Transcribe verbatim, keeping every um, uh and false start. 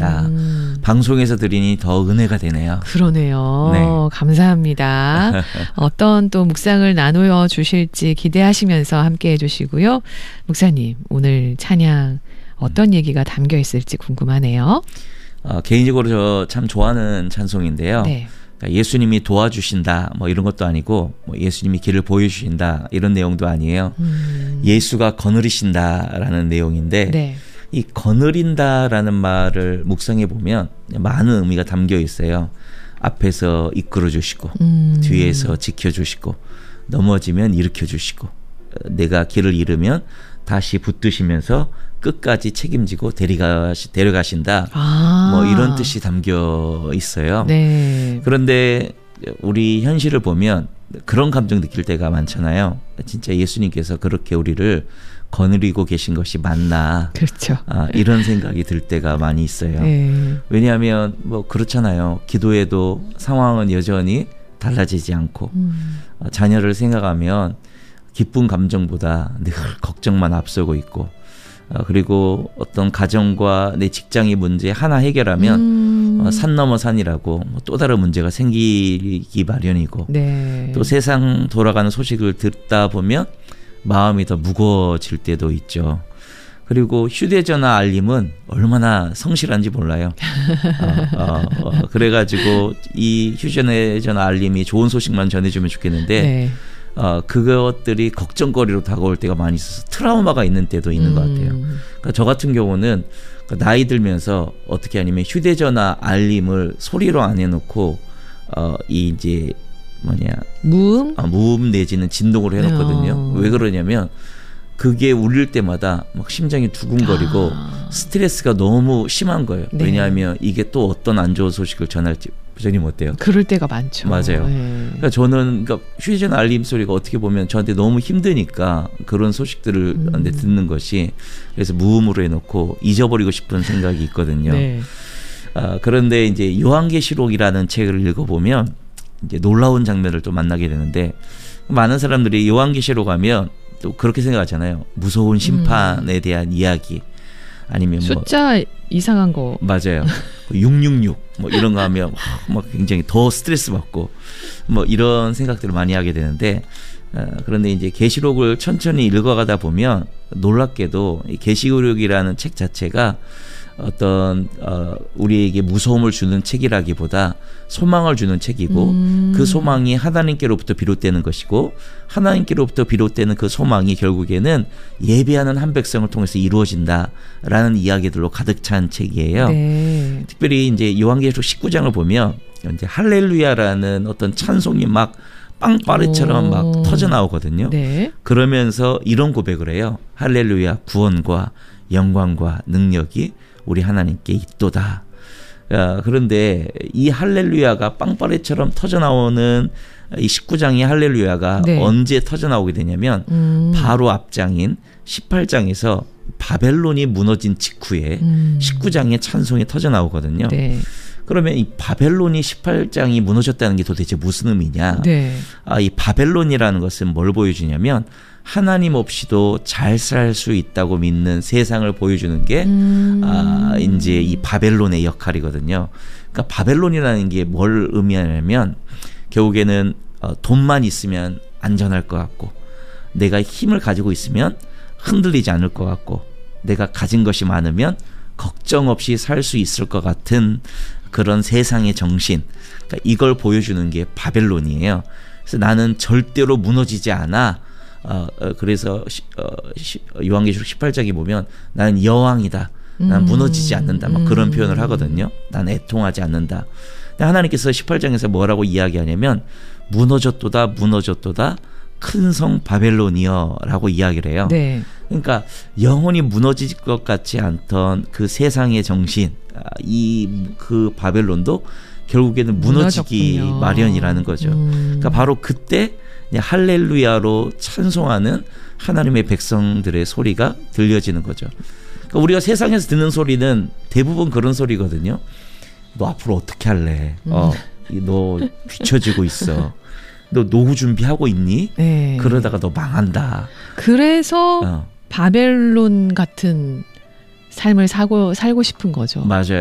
감사합니다. 음. 방송에서 들으니 더 은혜가 되네요. 그러네요. 네. 감사합니다. 어떤 또 묵상을 나누어 주실지 기대하시면서 함께해 주시고요. 목사님, 오늘 찬양 어떤 음. 얘기가 담겨 있을지 궁금하네요. 어, 개인적으로 저 참 좋아하는 찬송인데요. 네. 그러니까 예수님이 도와주신다 뭐 이런 것도 아니고 뭐 예수님이 길을 보여주신다 이런 내용도 아니에요. 음. 예수가 거느리신다라는 내용인데 네. 이 거느린다라는 말을 묵상해 보면 많은 의미가 담겨 있어요. 앞에서 이끌어 주시고 음. 뒤에서 지켜 주시고 넘어지면 일으켜 주시고 내가 길을 잃으면 다시 붙드시면서 끝까지 책임지고 데려가시, 데려가신다. 아. 뭐 이런 뜻이 담겨 있어요. 네. 그런데 우리 현실을 보면 그런 감정 느낄 때가 많잖아요. 진짜 예수님께서 그렇게 우리를 거느리고 계신 것이 맞나. 그렇죠. 아, 이런 생각이 들 때가 많이 있어요. 네. 왜냐하면 뭐 그렇잖아요. 기도해도 상황은 여전히 달라지지 않고 음. 어, 자녀를 생각하면 기쁜 감정보다 늘 걱정만 앞서고 있고 어, 그리고 어떤 가정과 내 직장의 문제 하나 해결하면 음. 어, 산 넘어 산이라고 뭐 또 다른 문제가 생기기 마련이고 네. 또 세상 돌아가는 소식을 듣다 보면 마음이 더 무거워질 때도 있죠. 그리고 휴대전화 알림은 얼마나 성실한지 몰라요. 어, 어, 어, 그래가지고 이 휴대전화 알림이 좋은 소식만 전해주면 좋겠는데 네. 어, 그것들이 걱정거리로 다가올 때가 많이 있어서 트라우마가 있는 때도 있는 음. 것 같아요. 그러니까 저 같은 경우는 나이 들면서 어떻게 하냐면 휴대전화 알림을 소리로 안 해놓고 어, 이 이제 뭐냐 무음? 아, 무음 내지는 진동으로 해놓거든요. 어. 왜 그러냐면 그게 울릴 때마다 막 심장이 두근거리고 아. 스트레스가 너무 심한 거예요. 네. 왜냐하면 이게 또 어떤 안 좋은 소식을 전할지. 부장님 어때요? 그럴 때가 많죠. 맞아요. 네. 그러니까 저는 그러니까 휴대전화 알림 소리가 어떻게 보면 저한테 너무 힘드니까 그런 소식들을 음. 듣는 것이 그래서 무음으로 해놓고 잊어버리고 싶은 생각이 있거든요. 네. 아, 그런데 이제 요한계시록이라는 책을 읽어보면 이제 놀라운 장면을 또 만나게 되는데 많은 사람들이 요한계시록 하면 또 그렇게 생각하잖아요. 무서운 심판에 대한 음. 이야기 아니면 숫자 뭐 이상한 거 맞아요. 육육육 뭐 이런 거 하면 막 굉장히 더 스트레스 받고 뭐 이런 생각들을 많이 하게 되는데 어, 그런데 이제 계시록을 천천히 읽어가다 보면 놀랍게도 이 계시록이라는 책 자체가 어떤 어, 우리에게 무서움을 주는 책이라기보다 소망을 주는 책이고 음. 그 소망이 하나님께로부터 비롯되는 것이고 하나님께로부터 비롯되는 그 소망이 결국에는 예배하는 한 백성을 통해서 이루어진다라는 이야기들로 가득 찬 책이에요. 네. 특별히 이제 요한계시록 십구 장을 보면 이제 할렐루야라는 어떤 찬송이 막 빵빠레처럼 막 터져 나오거든요. 네. 그러면서 이런 고백을 해요. 할렐루야 구원과 영광과 능력이 우리 하나님께 있도다. 야, 그런데 이 할렐루야가 빵빠레처럼 터져나오는 이 십구 장의 할렐루야가 네. 언제 터져나오게 되냐면 음. 바로 앞장인 십팔 장에서 바벨론이 무너진 직후에 음. 십구 장의 찬송이 터져나오거든요. 네. 그러면 이 바벨론이 십팔 장이 무너졌다는 게 도대체 무슨 의미냐. 네. 아, 이 바벨론이라는 것은 뭘 보여주냐면 하나님 없이도 잘 살 수 있다고 믿는 세상을 보여주는 게 음. 아, 이제 이 바벨론의 역할이거든요. 그러니까 바벨론이라는 게 뭘 의미하냐면 결국에는 어, 돈만 있으면 안전할 것 같고 내가 힘을 가지고 있으면 흔들리지 않을 것 같고 내가 가진 것이 많으면 걱정 없이 살 수 있을 것 같은 그런 세상의 정신. 그러니까 이걸 보여주는 게 바벨론이에요. 그래서 나는 절대로 무너지지 않아. 어, 어, 그래서 어, 요한계시록 십팔 장에 보면 나는 여왕이다. 난 음. 무너지지 않는다. 막 그런 표현을 하거든요. 난 애통하지 않는다. 근데 하나님께서 십팔 장에서 뭐라고 이야기하냐면 무너졌도다 무너졌도다 큰 성 바벨론이여 라고 이야기를 해요. 네. 그러니까 영원히 무너질 것 같지 않던 그 세상의 정신 이 그 바벨론도 결국에는 무너지기 무너졌군요. 마련이라는 거죠. 음. 그러니까 바로 그때 할렐루야로 찬송하는 하나님의 백성들의 소리가 들려지는 거죠. 그러니까 우리가 세상에서 듣는 소리는 대부분 그런 소리거든요. 너 앞으로 어떻게 할래? 음. 어, 너 뒤처지고 있어. 너 노후 준비하고 있니? 네. 그러다가 너 망한다. 그래서 어. 바벨론 같은 삶을 사고, 살고 싶은 거죠. 맞아요.